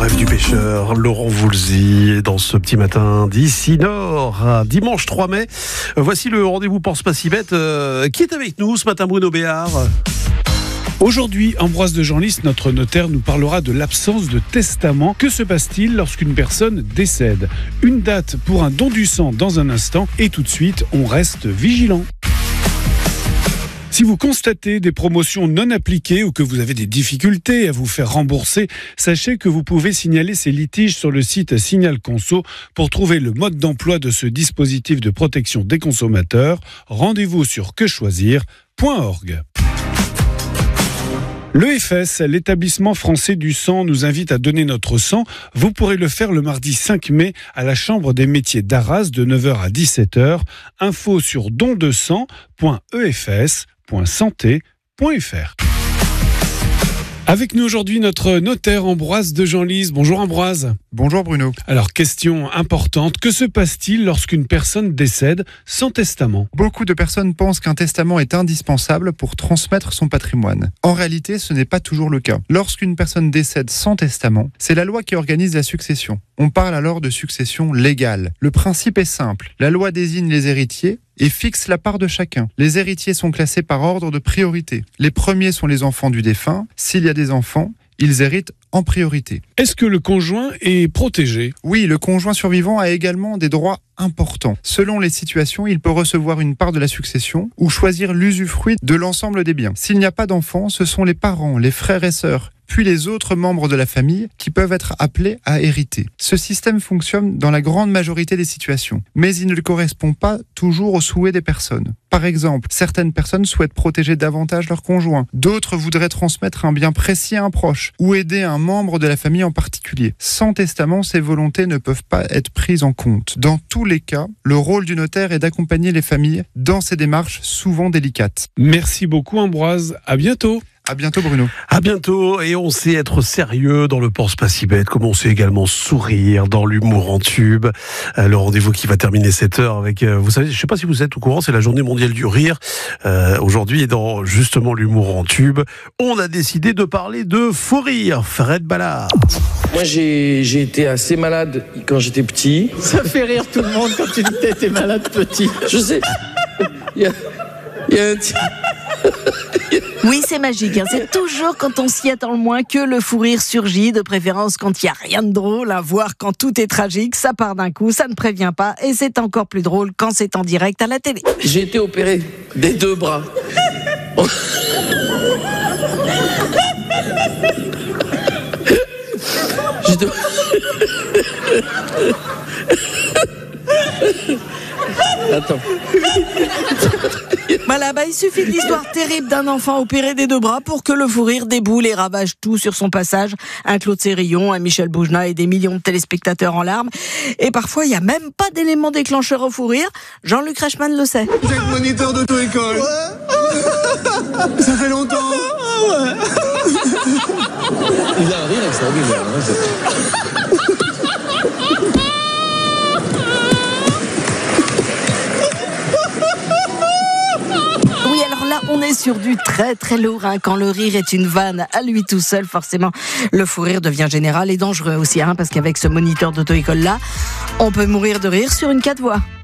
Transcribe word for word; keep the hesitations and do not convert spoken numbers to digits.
rêve du pêcheur, Laurent Voulzy, dans ce petit matin d'ici Nord. Dimanche trois mai, voici le rendez-vous Pense pas si bête. Euh, qui est avec nous ce matin, Bruno Béard? Aujourd'hui, Ambroise de Genlis, notre notaire, nous parlera de l'absence de testament. Que se passe-t-il lorsqu'une personne décède? Une date pour un don du sang dans un instant et tout de suite, on reste vigilant. Si vous constatez des promotions non appliquées ou que vous avez des difficultés à vous faire rembourser, sachez que vous pouvez signaler ces litiges sur le site Signal Conso pour trouver le mode d'emploi de ce dispositif de protection des consommateurs. Rendez-vous sur que choisir point org. L'E F S, l'établissement français du sang, nous invite à donner notre sang. Vous pourrez le faire le mardi cinq mai à la Chambre des métiers d'Arras de neuf heures à dix-sept heures. Info sur don de sang point e f s point santé point f r. Avec nous aujourd'hui notre notaire Ambroise de Genlis. Bonjour Ambroise. Bonjour Bruno. Alors, question importante, que se passe-t-il lorsqu'une personne décède sans testament? Beaucoup de personnes pensent qu'un testament est indispensable pour transmettre son patrimoine. En réalité, ce n'est pas toujours le cas. Lorsqu'une personne décède sans testament, c'est la loi qui organise la succession. On parle alors de succession légale. Le principe est simple. La loi désigne les héritiers et fixe la part de chacun. Les héritiers sont classés par ordre de priorité. Les premiers sont les enfants du défunt. S'il y a des enfants, ils héritent en priorité. Est-ce que le conjoint est protégé? Oui, le conjoint survivant a également des droits importants. Selon les situations, il peut recevoir une part de la succession ou choisir l'usufruit de l'ensemble des biens. S'il n'y a pas d'enfants, ce sont les parents, les frères et sœurs, puis les autres membres de la famille qui peuvent être appelés à hériter. Ce système fonctionne dans la grande majorité des situations, mais il ne correspond pas toujours aux souhaits des personnes. Par exemple, certaines personnes souhaitent protéger davantage leur conjoint, d'autres voudraient transmettre un bien précis à un proche ou aider un membre de la famille en particulier. Sans testament, ces volontés ne peuvent pas être prises en compte. Dans tous les cas, le rôle du notaire est d'accompagner les familles dans ces démarches souvent délicates. Merci beaucoup Ambroise, à bientôt. À bientôt Bruno. À bientôt, et on sait être sérieux dans le Pense pas si bête, comme on sait également sourire dans l'humour en tube. Euh, le rendez-vous qui va terminer cette heure avec, euh, vous savez, je ne sais pas si vous êtes au courant, c'est la journée mondiale du rire. Euh, aujourd'hui, et dans justement l'humour en tube, on a décidé de parler de faux rire. Fred Ballard. Moi, j'ai, j'ai été assez malade quand j'étais petit. Ça fait rire tout le monde quand tu dis que t'étais malade petit. Je sais. Il y a, il y a un t- Oui, c'est magique, hein. C'est toujours quand on s'y attend le moins que le fou rire surgit, de préférence quand il n'y a rien de drôle, à voir quand tout est tragique, ça part d'un coup, ça ne prévient pas, et c'est encore plus drôle quand c'est en direct à la télé. J'ai été opéré des deux bras. J'étais... Attends. Voilà, bah, il suffit de l'histoire terrible d'un enfant opéré des deux bras pour que le fou rire déboule et ravage tout sur son passage. Un Claude Sérillon, un Michel Boujna et des millions de téléspectateurs en larmes. Et parfois, il n'y a même pas d'élément déclencheur au fou rire. Jean-Luc Reichmann le sait. Vous êtes moniteur d'auto-école. Ouais. Ça fait longtemps. Ouais. Il a un rire extraordinaire. On est sur du très très lourd, hein. Quand le rire est une vanne à lui tout seul, forcément le fou rire devient général et dangereux aussi, hein, parce qu'avec ce moniteur d'auto-école là, on peut mourir de rire sur une quatre voies.